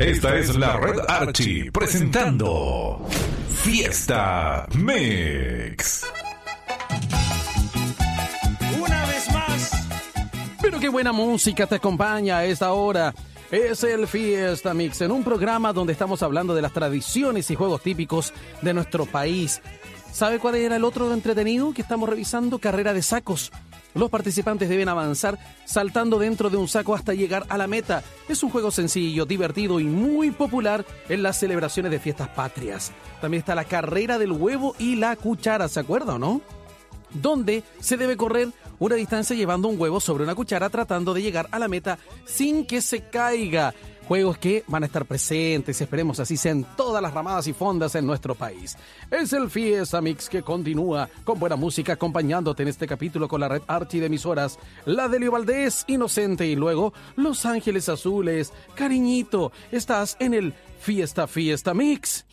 Esta es la Red Archie presentando Fiesta Mix. Una vez más. Pero qué buena música te acompaña a esta hora. Es el Fiesta Mix, en un programa donde estamos hablando de las tradiciones y juegos típicos de nuestro país. ¿Sabe cuál era el otro entretenido que estamos revisando? Carrera de sacos. Los participantes deben avanzar saltando dentro de un saco hasta llegar a la meta. Es un juego sencillo, divertido y muy popular en las celebraciones de fiestas patrias. También está la carrera del huevo y la cuchara, ¿se acuerda o no? Donde se debe correr una distancia llevando un huevo sobre una cuchara tratando de llegar a la meta sin que se caiga. Juegos que van a estar presentes, esperemos así sea en todas las ramadas y fondas en nuestro país. Es el Fiesta Mix que continúa con buena música acompañándote en este capítulo con la Red Archie de emisoras, la de Leo Valdés, Inocente y luego Los Ángeles Azules. Cariñito, estás en el Fiesta Mix.